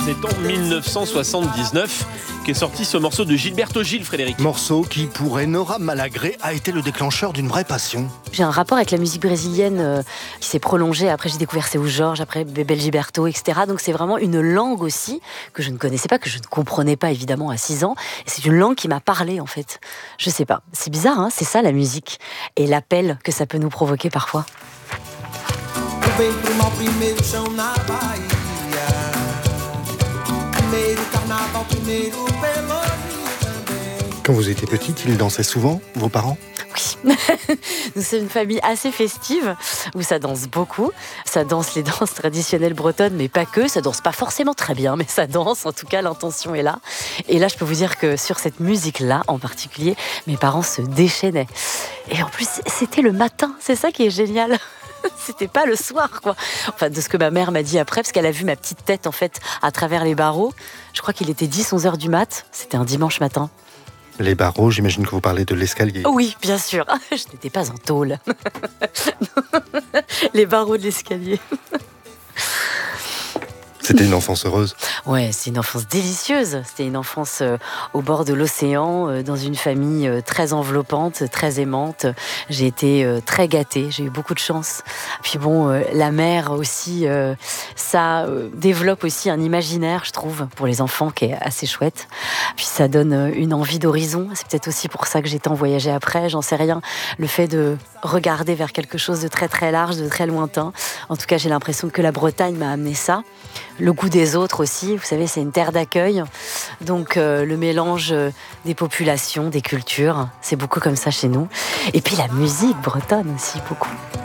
C'est en 1979 qu'est sorti ce morceau de Gilberto Gil, Frédéric. Morceau qui, pour Enora Malagré, a été le déclencheur d'une vraie passion. J'ai un rapport avec la musique brésilienne qui s'est prolongé. Après, j'ai découvert Seu Jorge, après Bebel Gilberto, etc. Donc c'est vraiment une langue aussi que je ne connaissais pas, que je ne comprenais pas évidemment à 6 ans. Et c'est une langue qui m'a parlé en fait. Je sais pas, c'est bizarre, hein, c'est ça la musique. Et l'appel que ça peut nous provoquer parfois. Quand vous étiez petite, ils dansaient souvent, vos parents ? Oui, nous sommes une famille assez festive où ça danse beaucoup. Ça danse les danses traditionnelles bretonnes, mais pas que. Ça danse pas forcément très bien, mais ça danse. En tout cas, l'intention est là. Et là, je peux vous dire que sur cette musique-là, en particulier, mes parents se déchaînaient. Et en plus, c'était le matin. C'est ça qui est génial. C'était pas le soir, quoi. Enfin, de ce que ma mère m'a dit après, parce qu'elle a vu ma petite tête, en fait, à travers les barreaux. Je crois qu'il était 10-11 heures du mat. C'était un dimanche matin. Les barreaux, j'imagine que vous parlez de l'escalier. Oui, bien sûr. Je n'étais pas en tôle. Les barreaux de l'escalier. C'était une enfance heureuse. Ouais, c'est une enfance délicieuse. C'était une enfance au bord de l'océan, dans une famille très enveloppante, très aimante. J'ai été très gâtée, j'ai eu beaucoup de chance. Puis bon, la mer aussi, ça développe aussi un imaginaire, je trouve, pour les enfants, qui est assez chouette. Puis ça donne une envie d'horizon. C'est peut-être aussi pour ça que j'ai tant voyagé après, j'en sais rien. Le fait de regarder vers quelque chose de très très large, de très lointain. En tout cas, j'ai l'impression que la Bretagne m'a amené ça. Le goût des autres aussi, vous savez, c'est une terre d'accueil. Donc le mélange des populations, des cultures, c'est beaucoup comme ça chez nous. Et puis la musique bretonne aussi, beaucoup.